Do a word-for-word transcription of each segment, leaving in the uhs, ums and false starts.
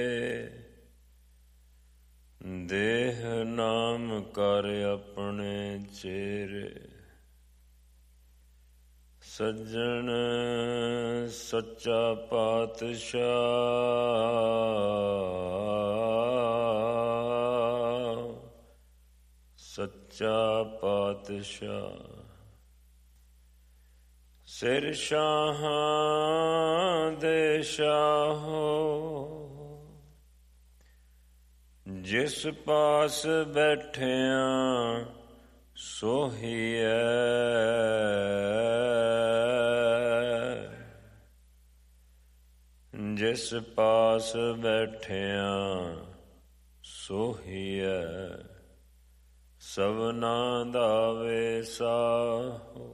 ਦੇਹ ਨਾਮ ਕਰ ਆਪਣੇ ਚੇਰੇ। ਸੱਜਣ ਸੱਚਾ ਪਾਤਸ਼ਾਹ, ਸੱਚਾ ਪਾਤਸ਼ਾਹ। ਸਿਰ ਸ਼ਾਹਾਂ ਦੇ ਸ਼ਾਹੋ, ਜਿਸ ਪਾਸ ਬੈਠਿਆਂ ਸੋਹੀਐ। ਜਿਸ ਪਾਸ ਬੈਠਿਆਂ ਸੋਹੀਐ, ਸਭਨਾਂ ਦਾ ਵੇਸਾਹੋ।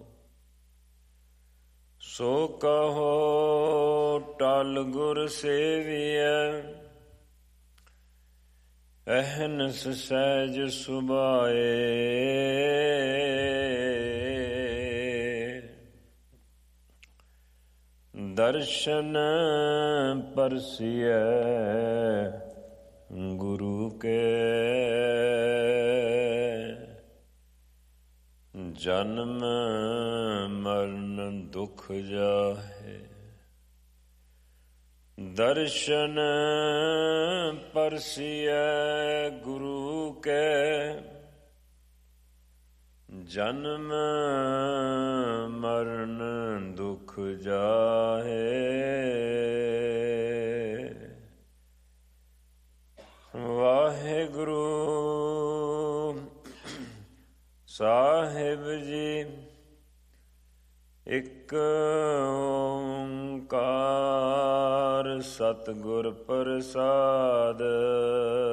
ਸੋ ਕਹੋ ਟਲ ਗੁਰ ਸੇਵੀਐ, ਅਹਨਸ ਸਹਿਜ ਸੁਭਾਏ। ਦਰਸ਼ਨ ਪਰਸੀਐ ਗੁਰੂ ਕੇ, ਜਨਮ ਮਰਨ ਦੁਖ ਜਾਹੇ। ਦਰਸ਼ਨ ਪਰਸੀਐ ਗੁਰੂ ਕੇ, ਜਨਮ ਮਰਨ ਦੁਖ ਜਾਹੇ। ਵਾਹਿਗੁਰੂ ਸਾਹਿਬ ਜੀ, ਇਕ ਓਂਕਾਰ ਸਤਿਗੁਰ ਪ੍ਰਸਾਦਿ।